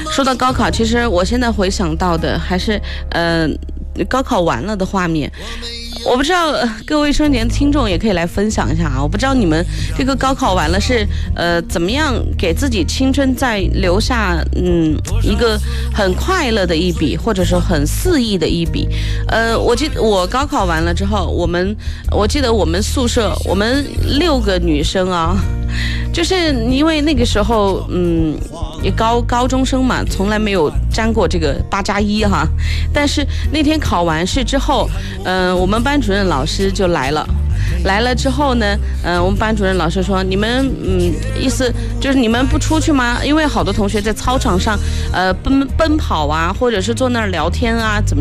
说到高考，其实我现在回想到的还是高考完了的画面。我不知道各位收音节的听众也可以来分享一下啊！我不知道你们这个高考完了是怎么样给自己青春再留下一个很快乐的一笔，或者说很肆意的一笔。我记得我高考完了之后，我记得我们宿舍我们6个女生啊，就是因为那个时候也高中生嘛，从来没有沾过这个8+1哈。但是那天考完试之后，我们班主任老师就来了之后呢，我们班主任老师说，你们意思就是你们不出去吗？因为好多同学在操场上奔跑啊，或者是坐那儿聊天啊，怎么样？